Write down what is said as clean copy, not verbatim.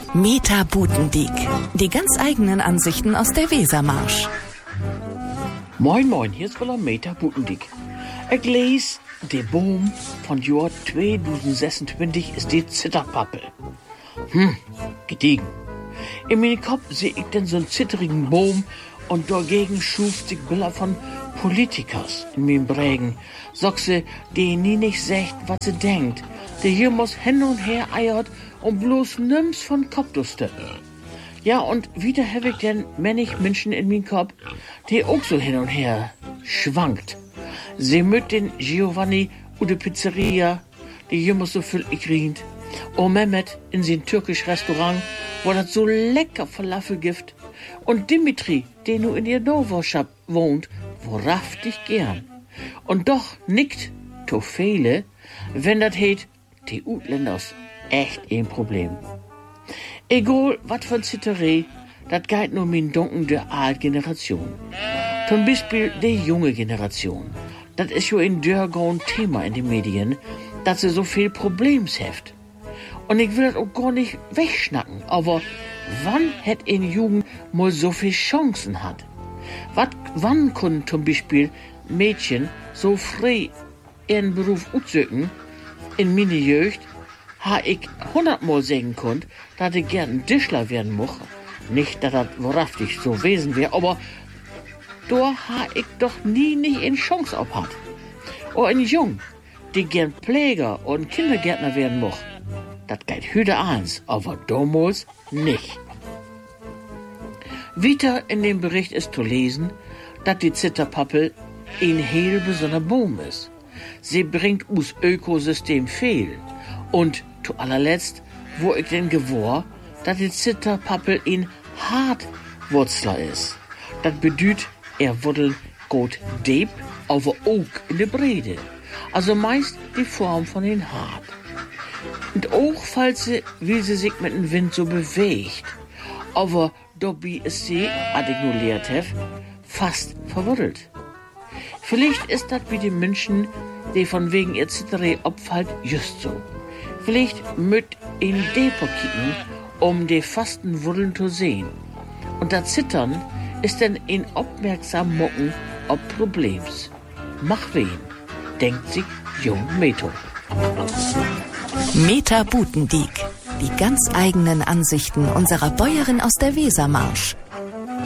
Meta Butendiek. Die ganz eigenen Ansichten aus der Wesermarsch. Moin moin, hier ist wieder Meta Butendiek. Ich lese, der Boom von Jahr 2026 ist die Zitterpappel. Gediegen. In meinem Kopf sehe ich denn so einen zitterigen Boom und dagegen schuf sich Bilder von Politikers in meinem Prägen. Soxe, die nie nicht sagt, was sie denkt. Der hier muss hin und her eiert und bloß nimm's von Kopf durchsteppen. Ja, und wieder habe ich denn männlich Menschen in meinem Kopf, die auch so hin und her schwankt. Sie mit den Giovanni und der Pizzeria, die hier muss so viel grient. Und Mehmet in sein türkisch Restaurant, wo das so lecker Falafel gibt. Und Dimitri, der nur in der Novoshop wohnt, wahrhaftig gern. Und doch nickt to viele, wenn das heet, die Utländers echt ein Problem. Egal, wat für ein Zitterei, dat geht nur min Dunken der alte Generation. Zum Beispiel die junge Generation. Das ist jo ein dörgauend Thema in den Medien, dass sie so viel Problems heft. Und ich will das auch gar nicht wegschnacken, aber wann hätt eine Jugend mal so viel Chancen hat? Wann können zum Beispiel Mädchen so frei ihren Beruf ausüben? In meiner Jugend ha ich 100-mal sagen konnt, dass ich gern ein Tischler werden mochte. Nicht, dass das wahrhaftig so gewesen wäre, aber da ha ich doch nie eine Chance auf hat. Oder ein Jung, die gern Pfleger und Kindergärtner werden mochte. Das geht heute eins, aber damals nicht. Weiter in dem Bericht ist zu lesen, dass die Zitterpappel ein heel besonderer Baum ist. Sie bringt us Ökosystem viel. Und zu allerletzt, wo ich denn gewor, dass die Zitterpappel ein Hartwurzler ist. Das bedeutet, wuddelt gut deep, aber auch in der Breite. Also meist die Form von den Hart. Und auch falls sie, wie sie sich mit dem Wind so bewegt. Aber dabei ist sie, als ich nur lehrt hab, fast verwuddelt. Vielleicht ist das wie die Menschen, die von wegen ihr Zitterei abfällt, just so. Vielleicht müt in Depot kicken, um die fasten Wuddeln zu sehen. Und das Zittern ist dann in aufmerksam Mucken ob Problems. Mach wen, denkt sich Jung Meto. Meta Butendiek. Die ganz eigenen Ansichten unserer Bäuerin aus der Wesermarsch.